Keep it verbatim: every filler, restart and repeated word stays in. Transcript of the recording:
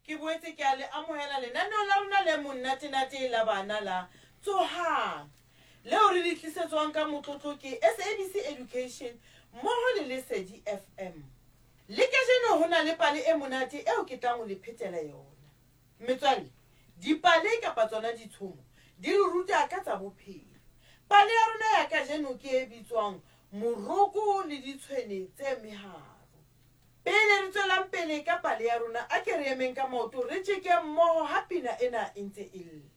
ke boetse ke a le amohela lenaneo la rona le monnatenate la bana la Tsohang leo re di tlisetswang ka motlotlo ke S A B C Education mmoho le Lesedi F M. Le kajeno ho na le pale e monate eo ke tlang ho le phetela yona. Metswalle, dipale kapa tsona ditshomo di re ruta ka tsa bophelo. Pale ya rona ya kajeno ke e bitswang Moroko le ditshwene tse meharo. Pele re tswelang pele ka pale ya rona a ke re emeng ka maoto re tjeke mmoho ha pina ena e ntse e lle.